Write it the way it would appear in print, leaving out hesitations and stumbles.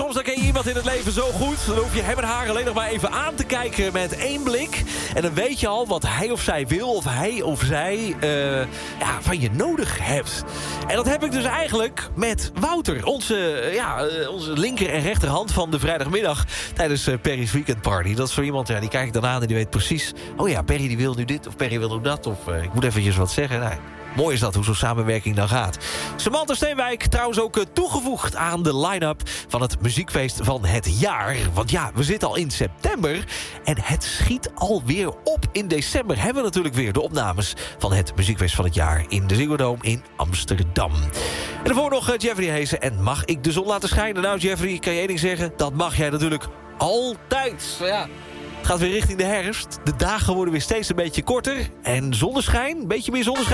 soms dan ken je iemand in het leven zo goed. Dan hoef je hem en haar alleen nog maar even aan te kijken met één blik. En dan weet je al wat hij of zij wil. Of hij of zij van je nodig hebt. En dat heb ik dus eigenlijk met Wouter. Onze linker en rechterhand van de vrijdagmiddag. Tijdens Perry's Weekend Party. Dat is zo iemand, die kijk ik dan aan en die weet precies. Oh ja, Perry die wil nu dit of Perry wil nu dat. Of ik moet eventjes wat zeggen. Nou, mooi is dat, hoe zo'n samenwerking dan gaat. Samantha Steenwijk trouwens ook toegevoegd aan de line-up van het muziekfeest van het jaar. Want ja, we zitten al in september en het schiet alweer op. In december hebben we natuurlijk weer de opnames van het muziekfeest van het jaar in de Ziggo Dome in Amsterdam. En daarvoor nog Jeffrey Heesen en Mag ik de zon laten schijnen? Nou Jeffrey, kan je één ding zeggen? Dat mag jij natuurlijk altijd. Ja. Het gaat weer richting de herfst. De dagen worden weer steeds een beetje korter. En zonneschijn, een beetje meer zonneschijn.